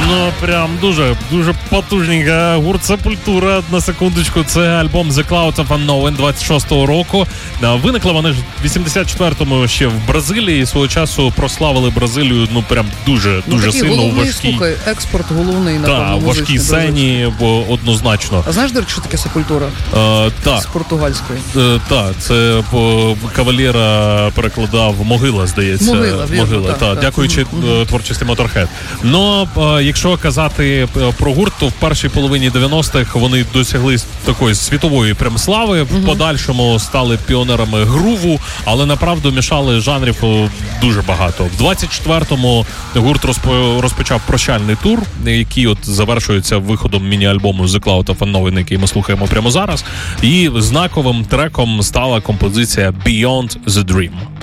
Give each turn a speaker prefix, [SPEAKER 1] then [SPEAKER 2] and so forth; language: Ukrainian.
[SPEAKER 1] Ну, прям дуже потужненька гурт Сепультура. На секундочку, це альбом The Clouds of Unknown 26-го року. Виникла вони ж в 84-му ще в Бразилії. Свого часу прославили Бразилію, ну, прям дуже сильно у важкій...
[SPEAKER 2] Слухай, експорт головний, напевно,
[SPEAKER 1] в важкій сцені, однозначно.
[SPEAKER 2] А знаєш, до речі, що таке Сепультура?
[SPEAKER 1] Так.
[SPEAKER 2] З португальської.
[SPEAKER 1] Так, це Кавалєра перекладав Могила, здається.
[SPEAKER 2] Могила.
[SPEAKER 1] Так. Дякуючи творчості Motorhead. Но якщо казати про гурт, то в першій половині 90-х вони досягли такої світової прям слави. В подальшому стали піонерами груву, але направду мішали жанрів дуже багато. В 24-му гурт розпочав прощальний тур, який от завершується виходом міні-альбому The Clouds of Unknown, який ми слухаємо прямо зараз. І знаковим треком стала композиція Beyond the Dream.